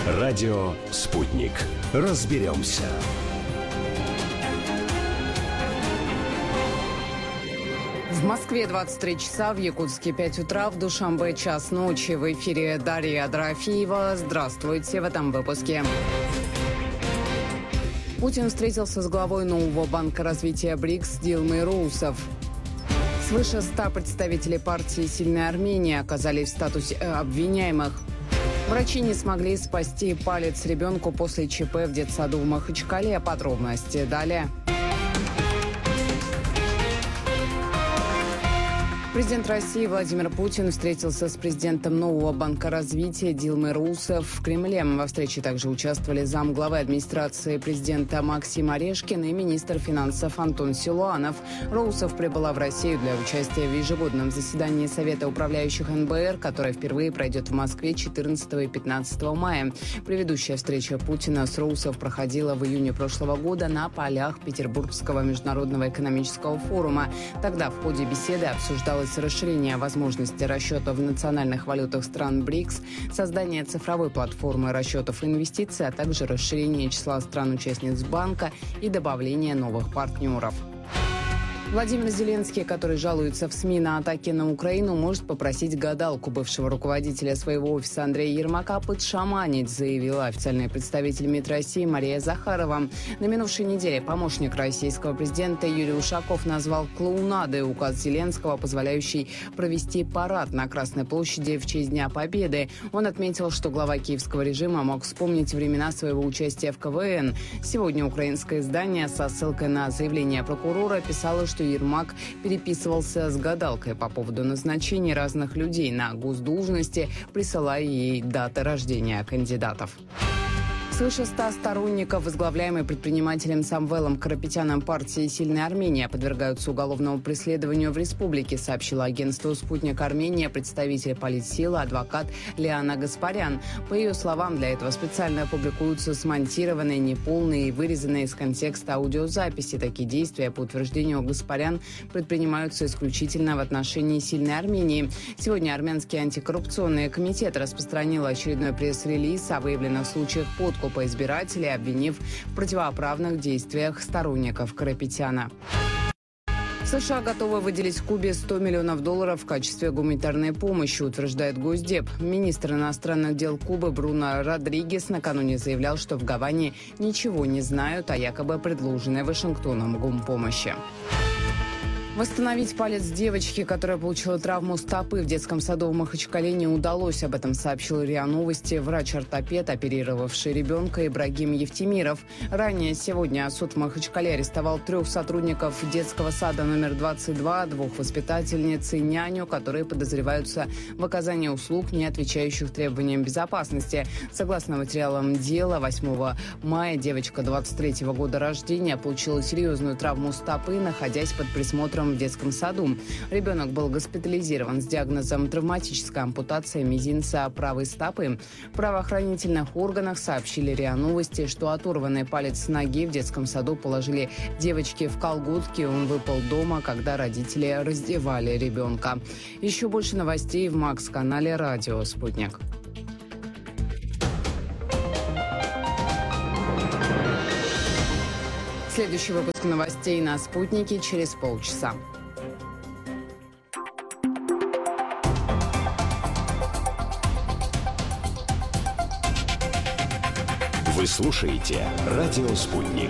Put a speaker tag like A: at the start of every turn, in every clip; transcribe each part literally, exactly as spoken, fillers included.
A: Радио «Спутник». Разберемся.
B: В Москве двадцать три часа, в Якутске пять утра, в Душанбе час ночи. В эфире Дарья Дорофеева. Здравствуйте в этом выпуске. Путин встретился с главой нового банка развития БРИКС Дилмой Роусов. Свыше ста представителей партии «Сильная Армения» оказались в статусе обвиняемых. Врачи не смогли спасти палец ребенку после ЧП в детсаду в Махачкале. Подробности далее. Президент России Владимир Путин встретился с президентом нового банка развития Дилмой Роусов в Кремле. Во встрече также участвовали замглавы администрации президента Максим Орешкин и министр финансов Антон Силуанов. Роусов прибыла в Россию для участия в ежегодном заседании Совета управляющих эн бэ эр, которое впервые пройдет в Москве четырнадцатого и пятнадцатого мая. Предыдущая встреча Путина с Роусов проходила в июне прошлого года на полях Петербургского международного экономического форума. Тогда в ходе беседы обсуждалось расширение возможности расчета в национальных валютах стран БРИКС, создание цифровой платформы расчетов инвестиций, а также расширение числа стран-участниц банка и добавление новых партнеров. Владимир Зеленский, который жалуется в СМИ на атаки на Украину, может попросить гадалку бывшего руководителя своего офиса Андрея Ермака подшаманить, заявила официальный представитель МИД России Мария Захарова. На минувшей неделе помощник российского президента Юрий Ушаков назвал клоунадой указ Зеленского, позволяющий провести парад на Красной площади в честь Дня Победы. Он отметил, что глава киевского режима мог вспомнить времена своего участия в ка вэ эн. Сегодня украинское издание со ссылкой на заявление прокурора писало, что что Ермак переписывался с гадалкой по поводу назначения разных людей на госдолжности, присылая ей даты рождения кандидатов. Свыше ста сторонников, возглавляемой предпринимателем Самвелом Карапетяном партии «Сильная Армения», подвергаются уголовному преследованию в республике, сообщила агентству «Спутник Армения» представитель политсилы адвокат Лиана Гаспарян. По ее словам, для этого специально публикуются смонтированные, неполные и вырезанные из контекста аудиозаписи. Такие действия, по утверждению Гаспарян, предпринимаются исключительно в отношении «Сильной Армении». Сегодня Армянский антикоррупционный комитет распространил очередной пресс-релиз о выявленных случаях подкупа по избирателей, обвинив в противоправных действиях сторонников Карапетяна. США готовы выделить Кубе сто миллионов долларов в качестве гуманитарной помощи, утверждает Госдеп. Министр иностранных дел Кубы Бруно Родригес накануне заявлял, что в Гаване ничего не знают о якобы предложенной Вашингтоном гумпомощи. Восстановить палец девочки, которая получила травму стопы в детском саду в Махачкале, не удалось. Об этом сообщил РИА Новости врач-ортопед, оперировавший ребенка Ибрагим Евтимиров. Ранее сегодня суд в Махачкале арестовал трех сотрудников детского сада номер двадцать два, двух воспитательниц и няню, которые подозреваются в оказании услуг, не отвечающих требованиям безопасности. Согласно материалам дела, восьмого мая девочка двадцать третьего года рождения получила серьезную травму стопы, находясь под присмотром в детском саду. Ребенок был госпитализирован с диагнозом травматическая ампутация мизинца правой стопы. В правоохранительных органах сообщили РИА Новости, что оторванный палец ноги в детском саду положили девочке в колготки. Он выпал дома, когда родители раздевали ребенка. Еще больше новостей в Макс-канале «Радио Спутник». Следующий выпуск новостей на «Спутнике» через полчаса.
A: Вы слушаете «Радио Спутник».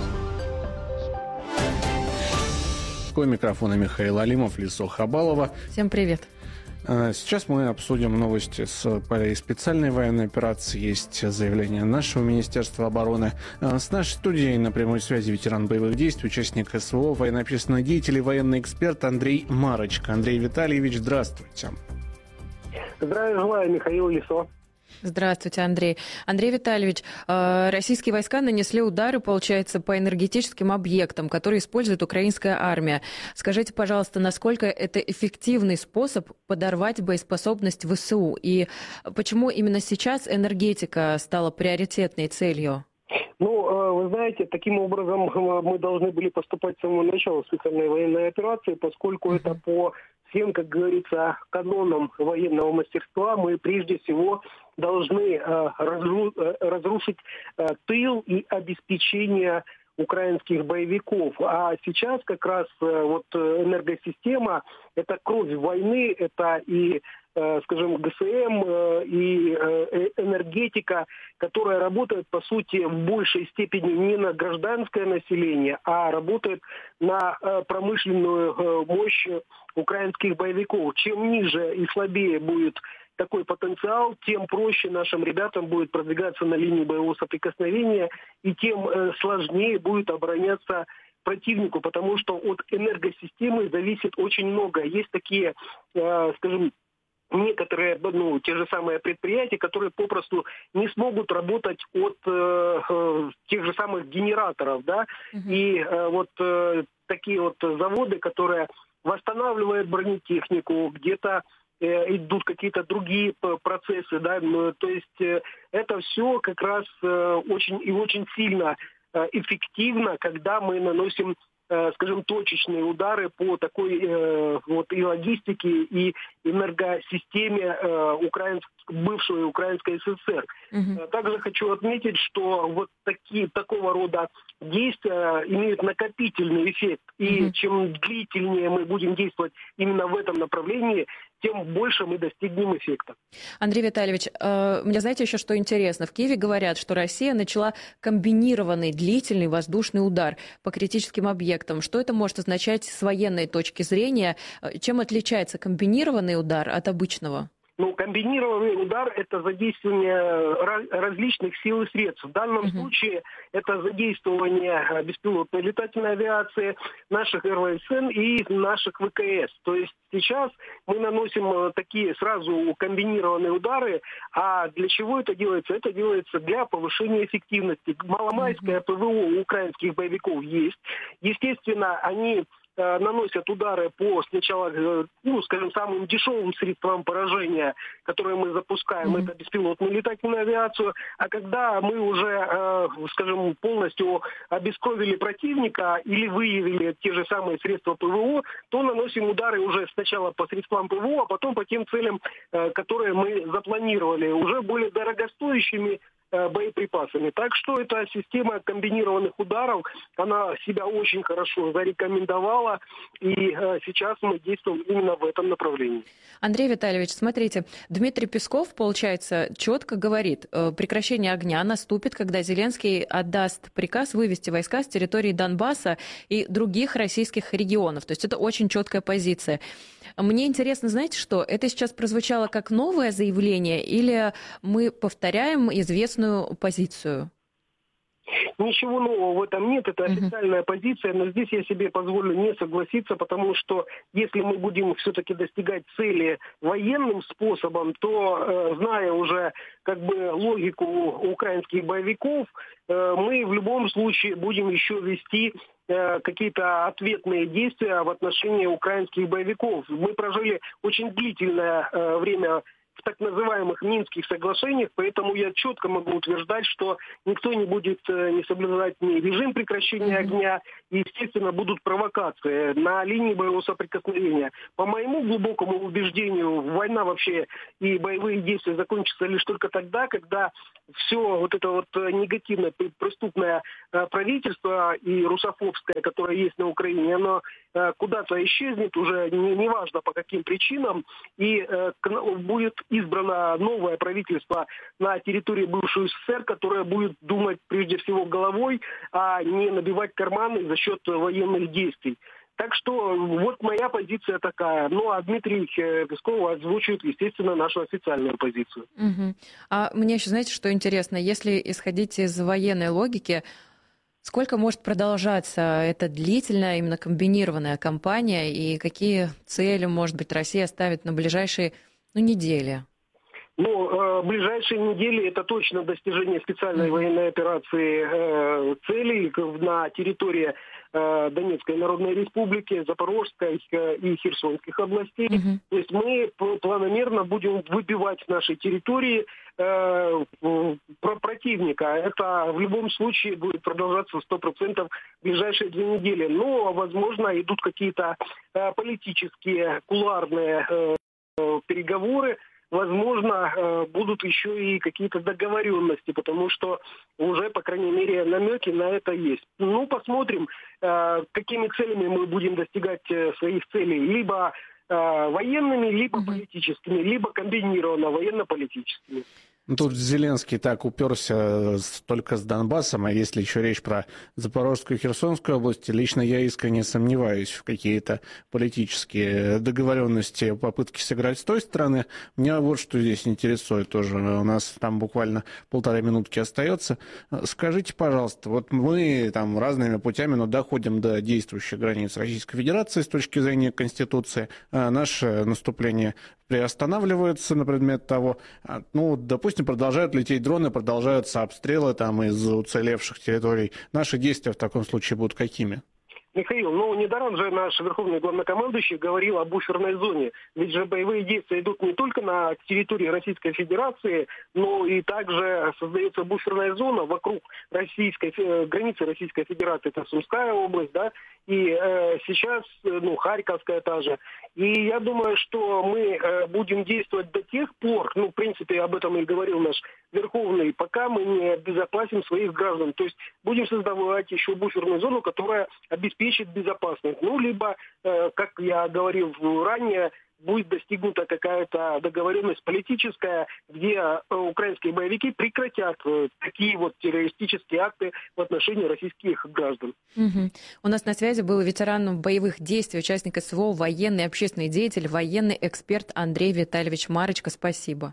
C: У микрофона Михаил Алимов, Лисо Хабалова.
D: Всем привет.
C: Сейчас мы обсудим новости с полей специальной военной операции. Есть заявление нашего Министерства обороны. С нашей студией на прямой связи ветеран боевых действий, участник эс вэ о, военно-общественный деятель и военный эксперт Андрей Марочка. Андрей Витальевич, здравствуйте.
E: Здравия желаю, Михаил, Лисо.
D: Здравствуйте, Андрей. Андрей Витальевич, российские войска нанесли удары, получается, по энергетическим объектам, которые использует украинская армия. Скажите, пожалуйста, насколько это эффективный способ подорвать боеспособность вэ эс у? И почему именно сейчас энергетика стала приоритетной целью?
E: Ну, вы знаете, таким образом мы должны были поступать с самого начала специальной военной операции, поскольку это по всем, как говорится, канонам военного мастерства. Мы прежде всего должны разрушить тыл и обеспечение украинских боевиков. А сейчас как раз вот энергосистема – это кровь войны, это и, скажем, ГСМ, и энергетика, которая работает, по сути, в большей степени не на гражданское население, а работает на промышленную мощь украинских боевиков. Чем ниже и слабее будет такой потенциал, тем проще нашим ребятам будет продвигаться на линии боевого соприкосновения, и тем э, сложнее будет обороняться противнику, потому что от энергосистемы зависит очень много. Есть такие, э, скажем, некоторые, ну, те же самые предприятия, которые попросту не смогут работать от э, э, тех же самых генераторов, да, mm-hmm. и э, вот э, такие вот заводы, которые восстанавливают бронетехнику, где-то идут какие-то другие процессы, да, то есть это все как раз очень и очень сильно эффективно, когда мы наносим, скажем, точечные удары по такой вот и логистике, и энергосистеме украинской, бывшей Украинской ССР. Угу. Также хочу отметить, что вот такие, такого рода действия имеют накопительный эффект. И угу. чем длительнее мы будем действовать именно в этом направлении, тем больше мы достигнем эффекта.
D: Андрей Витальевич, э, мне знаете еще, что интересно? В Киеве говорят, что Россия начала комбинированный длительный воздушный удар по критическим объектам. Что это может означать с военной точки зрения? Чем отличается комбинированный удар от обычного?
E: Ну, комбинированный удар – это задействование различных сил и средств. В данном uh-huh. случае это задействование беспилотной летательной авиации, наших эр вэ эс эн и наших вэ ка эс. То есть сейчас мы наносим такие сразу комбинированные удары. А для чего это делается? Это делается для повышения эффективности. Маломайское uh-huh. ПВО у украинских боевиков есть. Естественно, они наносят удары по сначала, ну, скажем, самым дешевым средствам поражения, которые мы запускаем, mm-hmm. это беспилотную летательную авиацию, а когда мы уже, скажем, полностью обескровили противника или выявили те же самые средства ПВО, то наносим удары уже сначала по средствам ПВО, а потом по тем целям, которые мы запланировали, уже более дорогостоящими боеприпасами. Так что эта система комбинированных ударов, она себя очень хорошо зарекомендовала, и э, сейчас мы действуем именно в этом направлении.
D: Андрей Витальевич, смотрите, Дмитрий Песков, получается, четко говорит, э, прекращение огня наступит, когда Зеленский отдаст приказ вывести войска с территории Донбасса и других российских регионов. То есть это очень четкая позиция. Мне интересно, знаете что, это сейчас прозвучало как новое заявление или мы повторяем известную позицию?
E: Ничего нового в этом нет, это официальная uh-huh. позиция, но здесь я себе позволю не согласиться, потому что если мы будем все-таки достигать цели военным способом, то, э, зная уже как бы логику украинских боевиков, э, мы в любом случае будем еще вести э, какие-то ответные действия в отношении украинских боевиков. Мы прожили очень длительное э, время в так называемых Минских соглашениях, поэтому я четко могу утверждать, что никто не будет не соблюдать ни режим прекращения огня, и, естественно, будут провокации на линии боевого соприкосновения. По моему глубокому убеждению, война вообще и боевые действия закончатся лишь только тогда, когда все вот это вот негативное преступное правительство и русофобское, которое есть на Украине, оно куда-то исчезнет, уже неважно по каким причинам, и будет избрано новое правительство на территории бывшей СССР, которое будет думать прежде всего головой, а не набивать карманы за счет военных действий. Так что вот моя позиция такая. Ну, а Дмитрий Песков озвучивает, естественно, нашу официальную позицию.
D: Угу. А мне еще, знаете, что интересно? Если исходить из военной логики, сколько может продолжаться эта длительная, именно комбинированная кампания, и какие цели, может быть, Россия ставит на ближайшие ну, недели?
E: Ну, э, ближайшие недели это точно достижение специальной военной операции э, целей на территории э, Донецкой Народной Республики, Запорожской э, и Херсонских областей. Uh-huh. То есть мы планомерно будем выбивать с нашей территории э, про противника. Это в любом случае будет продолжаться сто процентов в ближайшие две недели. Но, возможно, идут какие-то э, политические, кулуарные э, переговоры, возможно, будут еще и какие-то договоренности, потому что уже, по крайней мере, намеки на это есть. Ну, посмотрим, какими целями мы будем достигать своих целей. Либо военными, либо политическими, либо комбинированно военно-политическими.
C: Тут Зеленский так уперся только с Донбассом, а если еще речь про Запорожскую и Херсонскую области, лично я искренне сомневаюсь в какие-то политические договоренности, попытки сыграть с той стороны. Меня вот что здесь интересует тоже. У нас там буквально полторы минутки остается. Скажите, пожалуйста, вот мы там разными путями, но доходим до действующих границ Российской Федерации с точки зрения Конституции. А наше наступление приостанавливается на предмет того, ну, допустим, продолжают лететь дроны, продолжаются обстрелы там из уцелевших территорий. Наши действия в таком случае будут какими?
E: Михаил, ну недаром же наш верховный главнокомандующий говорил о буферной зоне. Ведь же боевые действия идут не только на территории Российской Федерации, но и также создается буферная зона вокруг российской, границы Российской Федерации. Это Сумская область, да, и э, сейчас, ну, Харьковская та же. И я думаю, что мы э, будем действовать до тех пор, ну, в принципе, об этом и говорил наш Верховный, пока мы не обезопасим своих граждан. То есть будем создавать еще буферную зону, которая обеспечит безопасность. Ну, либо, э, как я говорил ранее, будет достигнута какая-то договоренность политическая, где э, украинские боевики прекратят э, такие вот террористические акты в отношении российских граждан.
D: Угу. У нас на связи был ветеран боевых действий, участник СВО, военный, общественный деятель, военный эксперт Андрей Витальевич Марочка. Спасибо.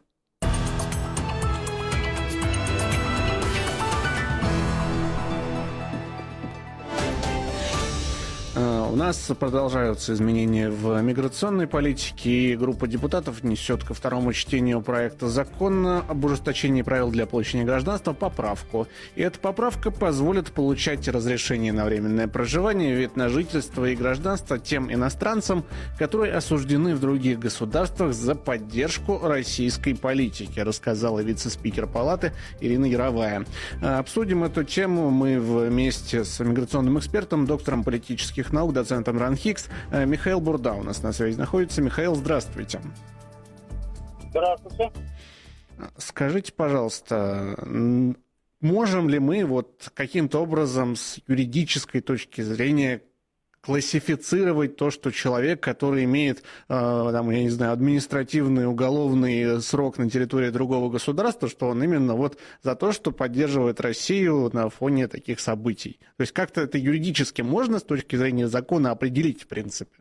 C: У нас продолжаются изменения в миграционной политике, и группа депутатов несет ко второму чтению проекта закона об ужесточении правил для получения гражданства поправку. И эта поправка позволит получать разрешение на временное проживание, вид на жительство и гражданство тем иностранцам, которые осуждены в других государствах за поддержку российской политики, рассказала вице-спикер Палаты Ирина Яровая. Обсудим эту тему мы вместе с миграционным экспертом, доктором политических наук, доцентом РАНХИКС. Михаил Бурда у нас на связи находится. Михаил, здравствуйте.
F: Здравствуйте.
C: Скажите, пожалуйста, можем ли мы вот каким-то образом с юридической точки зрения классифицировать то, что человек, который имеет, там, я не знаю, административный, уголовный срок на территории другого государства, что он именно вот за то, что поддерживает Россию на фоне таких событий? То есть как-то это юридически можно с точки зрения закона определить, в принципе?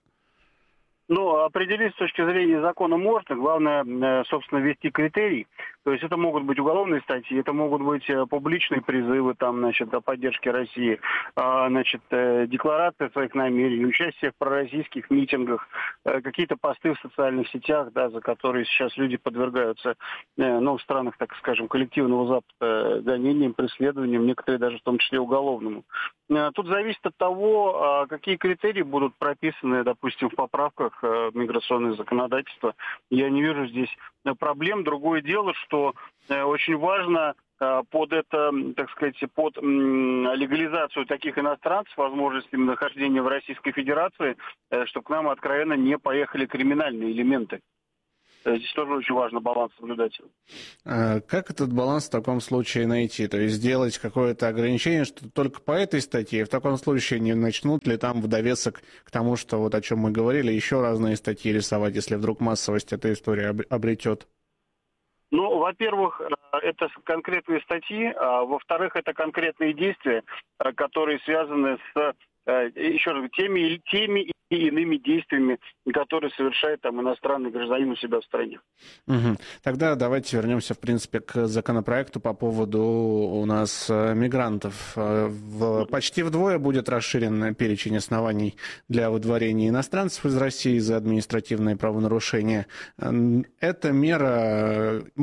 F: Ну, определить с точки зрения закона можно. Главное, собственно, ввести критерий. То есть это могут быть уголовные статьи, это могут быть публичные призывы там, значит, о поддержке России, значит, декларации своих намерений, участие в пророссийских митингах, какие-то посты в социальных сетях, да, за которые сейчас люди подвергаются, ну, в странах, так скажем, коллективного Запада гонениям, преследованиям, некоторые даже в том числе уголовному. Тут зависит от того, какие критерии будут прописаны, допустим, в поправках в миграционное законодательство. Я не вижу здесь проблем. Другое дело, что очень важно под это, так сказать, под легализацию таких иностранцев, возможность им нахождения в Российской Федерации, чтобы к нам откровенно не поехали криминальные элементы. Здесь тоже очень важно баланс соблюдать.
C: Как этот баланс в таком случае найти? То есть сделать какое-то ограничение, что только по этой статье, в таком случае не начнут ли там в довесок к тому, что вот о чем мы говорили, еще разные статьи рисовать, если вдруг массовость эта история обретет?
F: Ну, во-первых, это конкретные статьи, а во-вторых, это конкретные действия, которые связаны с, еще раз, теми, теми и иными действиями, которые совершает там иностранный гражданин у себя в стране.
C: Угу. Тогда давайте вернемся, в принципе, к законопроекту по поводу у нас мигрантов. В, почти вдвое будет расширен перечень оснований для выдворения иностранцев из России за административные правонарушения. Эта мера